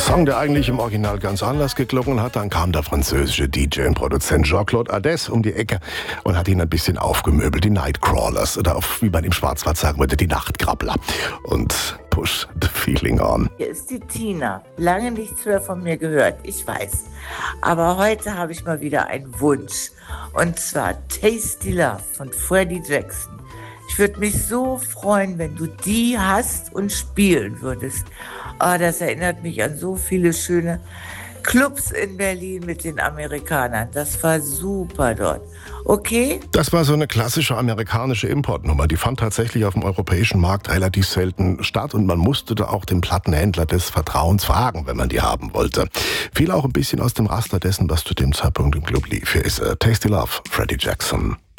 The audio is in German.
Song, der eigentlich im Original ganz anders geklungen hat. Dann kam der französische DJ und Produzent Jean-Claude Ades um die Ecke und hat ihn ein bisschen aufgemöbelt. Die Nightcrawlers oder wie man im Schwarzwald sagen würde, die Nachtkrabbler. Und Push the Feeling On. Hier ist die Tina. Lange nichts mehr von mir gehört, ich weiß. Aber heute habe ich mal wieder einen Wunsch. Und zwar Tasty Love von Freddie Jackson. Ich würde mich so freuen, wenn du die hast und spielen würdest. Oh, das erinnert mich an so viele schöne Clubs in Berlin mit den Amerikanern. Das war super dort. Okay? Das war so eine klassische amerikanische Importnummer. Die fand tatsächlich auf dem europäischen Markt relativ selten statt und man musste da auch den Plattenhändler des Vertrauens fragen, wenn man die haben wollte. Fiel auch ein bisschen aus dem Raster dessen, was zu dem Zeitpunkt im Club lief. Hier ist Tasty Love, Freddie Jackson.